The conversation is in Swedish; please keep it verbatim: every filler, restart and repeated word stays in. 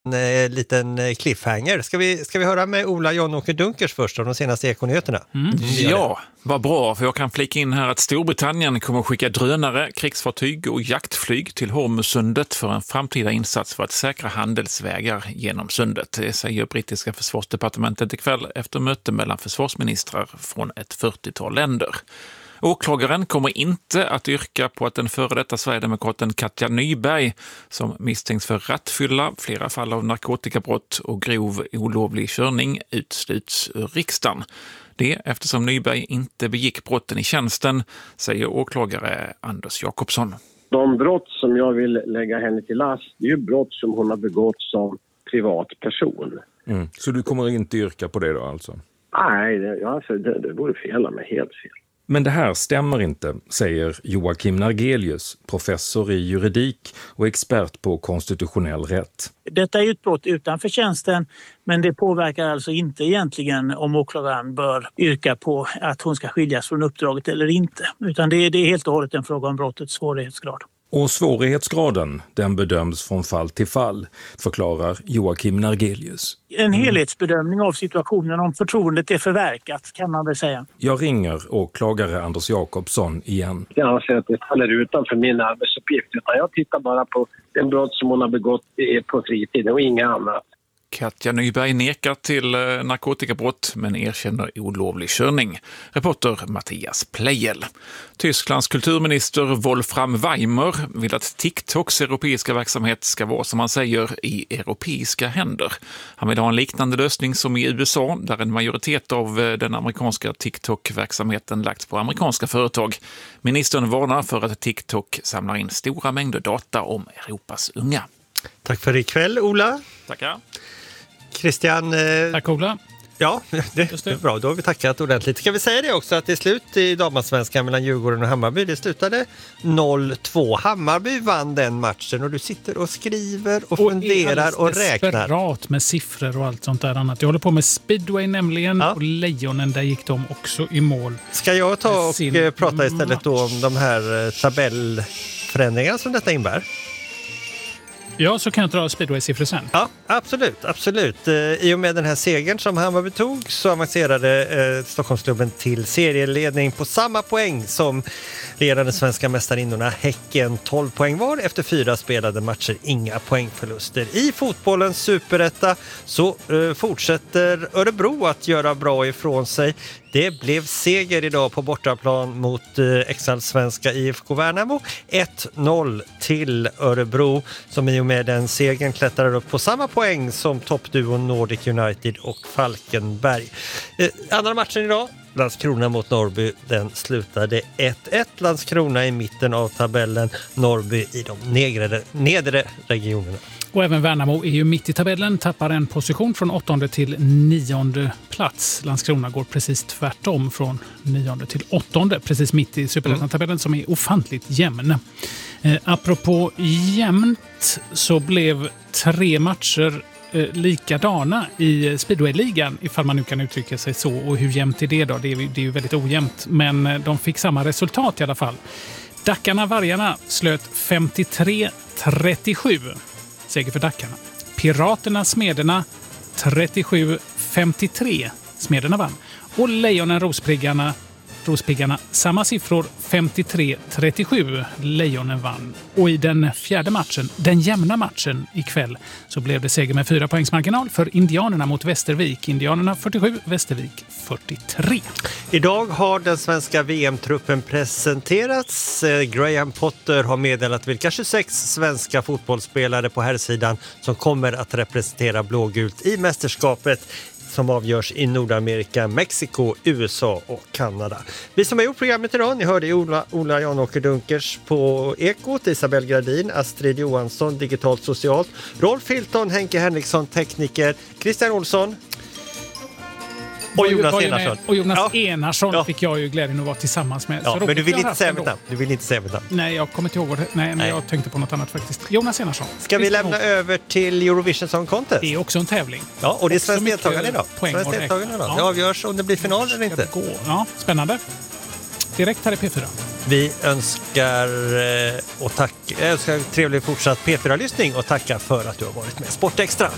En liten cliffhanger. Ska vi, ska vi höra med Ola Jan-Åke Dunkers först om de senaste ekonyheterna? Mm. Ja, vad bra. För jag kan flika in här att Storbritannien kommer att skicka drönare, krigsfartyg och jaktflyg till Hormuzsundet för en framtida insats för att säkra handelsvägar genom sundet. Det säger brittiska försvarsdepartementet ikväll efter möte mellan försvarsministrar från ett fyrtiotal länder. Åklagaren kommer inte att yrka på att den före detta Sverigedemokraten Katja Nyberg, som misstänks för rattfylla, flera fall av narkotikabrott och grov olovlig körning, utsluts ur riksdagen. Det eftersom Nyberg inte begick brotten i tjänsten, säger åklagare Anders Jakobsson. De brott som jag vill lägga henne till last, det är ju brott som hon har begått som privatperson. Mm. Så du kommer inte yrka på det då alltså? Nej, det, alltså, det, det vore fel av mig, helt fel. Men det här stämmer inte, säger Joakim Nargelius, professor i juridik och expert på konstitutionell rätt. Detta är ett brott utanför tjänsten, men det påverkar alltså inte egentligen om åklagaren bör yrka på att hon ska skiljas från uppdraget eller inte. Utan det är, det är helt och hållet en fråga om brottets svårighetsgrad. Och svårighetsgraden, den bedöms från fall till fall, förklarar Joakim Nargelius. En helhetsbedömning av situationen om förtroendet är förverkat, kan man väl säga. Jag ringer åklagare Anders Jakobsson igen. Jag anser att det faller utanför min arbetsuppgift, utan jag tittar bara på den brott som hon har begått på fritiden och inga annat. Katja Nyberg nekar till narkotikabrott men erkänner olovlig körning. Reporter Mattias Pleijel. Tysklands kulturminister Wolfram Weimer vill att TikToks europeiska verksamhet ska vara, som han säger, i europeiska händer. Han vill ha en liknande lösning som i U S A, där en majoritet av den amerikanska TikTok-verksamheten lagts på amerikanska företag. Ministern varnar för att TikTok samlar in stora mängder data om Europas unga. Tack för ikväll, Ola. Tackar. Christian. Eh, Tack, Ola. Ja, det, det är bra. Då har vi tackat ordentligt. Ska vi säga det också att det är slut i damallsvenskan mellan Djurgården och Hammarby. Det slutade noll två. Hammarby vann den matchen och du sitter och skriver och, och funderar och räknar. Desperat med siffror och allt sånt där annat. Jag håller på med speedway nämligen, ja. Och Lejonen, där gick de också i mål. Ska jag ta och sin prata istället då om de här tabellförändringarna som detta innebär? Ja, så kan jag dra speedway-siffror sen. Ja, absolut, absolut. I och med den här segern som Hammarby tog så avancerade eh, Stockholmsklubben till serieledning på samma poäng som ledande svenska mästarinnorna Häcken. tolv poäng var efter fyra spelade matcher, inga poängförluster. I fotbollens superetta så eh, fortsätter Örebro att göra bra ifrån sig. Det blev seger idag på bortaplan mot eh, ex-allsvenska I F K Värnamo. ett noll till Örebro som i och med den segern klättrar upp på samma poäng som toppduon Nordic United och Falkenberg. Eh, andra matchen idag, Landskrona mot Norrby, den slutade ett ett. Landskrona i mitten av tabellen, Norrby i de nedre, nedre regionerna. Och även Värnamo är ju mitt i tabellen, tappar en position från åttonde till nionde plats. Landskrona går precis tvärtom från nionde till åttonde, precis mitt i Superettan-tabellen som är ofantligt jämn. Eh, apropå jämnt så blev tre matcher eh, likadana i Speedway-ligan, ifall man nu kan uttrycka sig så. Och hur jämnt är det då? Det är, det är ju väldigt ojämnt, men eh, de fick samma resultat i alla fall. Dackarna Vargarna slöt femtiotre trettiosju. Seger för Dackarna. Piraterna Smederna trettiosju femtiotre. Smederna vann. Och Lejonen Rospiggarna Rospiggarna samma siffror, femtiotre trettiosju. Lejonen vann. Och i den fjärde matchen, den jämna matchen ikväll, så blev det seger med fyra poängs marginal för Indianerna mot Västervik. Indianerna fyrtiosju, Västervik fyrtiotre. Idag har den svenska V M-truppen presenterats. Graham Potter har meddelat vilka tjugosex svenska fotbollsspelare på herrsidan som kommer att representera blågult i mästerskapet som avgörs i Nordamerika, Mexiko, U S A och Kanada. Vi som har gjort programmet idag, ni hörde Ola, Ola Jan-Åke Dunkers på Ekot, Isabel Gradin, Astrid Johansson, Digitalt Socialt, Rolf Hilton, Henke Henriksson, tekniker, Christian Olsson och Jonas Enarsson. Och Jonas ja. Enarsson ja. fick jag ju glädjen att vara tillsammans med. Ja, men du vill inte säga mitt namn. Du vill inte säga mitt namn. Nej, jag kommer inte ihåg det. Nej, men Nej. jag tänkte på något annat faktiskt. Jonas Enarsson. Ska vi lämna ihåg. över till Eurovision Song Contest? Det är också en tävling. Ja, och det är svensk deltagande idag. Svensk deltagande idag. Ja. Det avgörs om det blir final eller inte. Gå. Ja, spännande. Direkt här i P fyra. Vi önskar och tack, önskar trevlig fortsatt P fyra-lyssning och tackar för att du har varit med. Sportextra!